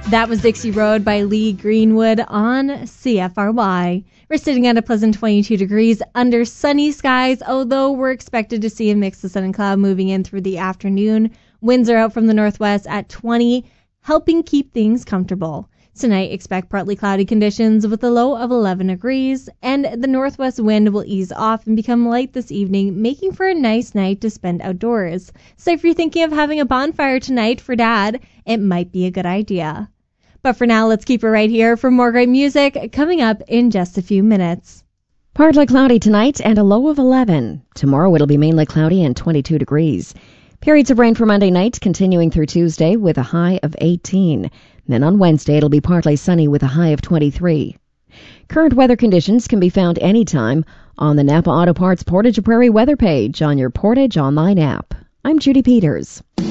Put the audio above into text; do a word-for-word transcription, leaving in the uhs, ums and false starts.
That was Dixie Road by Lee Greenwood on C F R Y. We're sitting at a pleasant twenty-two degrees under sunny skies, although we're expected to see a mix of sun and cloud moving in through the afternoon. Winds are out from the northwest at twenty, helping keep things comfortable. Tonight, expect partly cloudy conditions with a low of eleven degrees, and the northwest wind will ease off and become light this evening, making for a nice night to spend outdoors. So if you're thinking of having a bonfire tonight for Dad, it might be a good idea. But for now, let's keep it right here for more great music coming up in just a few minutes. Partly cloudy tonight and a low of eleven. Tomorrow it'll be mainly cloudy and twenty-two degrees. Periods of rain for Monday night continuing through Tuesday with a high of eighteen. Then on Wednesday it'll be partly sunny with a high of twenty-three. Current weather conditions can be found anytime on the Napa Auto Parts Portage Prairie weather page on your Portage online app. I'm Judy Peters.